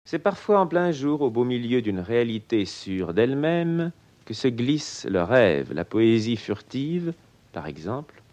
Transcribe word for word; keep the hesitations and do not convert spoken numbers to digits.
C'est parfois en plein jour, au beau milieu d'une réalité sûre d'elle-même, que se glisse le rêve, la poésie furtive, par exemple,